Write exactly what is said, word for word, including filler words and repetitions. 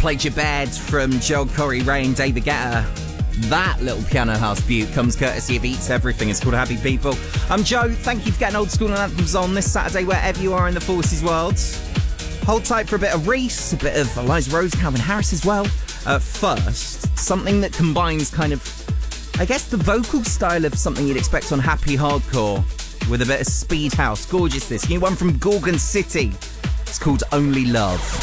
played Your Bed from Joel Corey, Ray and David Guetta. That little piano house beaut comes courtesy of Eats Everything. It's called Happy People. I'm Joe. Thank you for getting Old School and Anthems on this Saturday, wherever you are in the Forces world. Hold tight for a bit of Reese, a bit of Eliza Rose, Calvin Harris as well. Uh, first, something that combines kind of, I guess, the vocal style of something you'd expect on Happy Hardcore with a bit of speed house. Gorgeous this. New one from Gorgon City. It's called Only Love.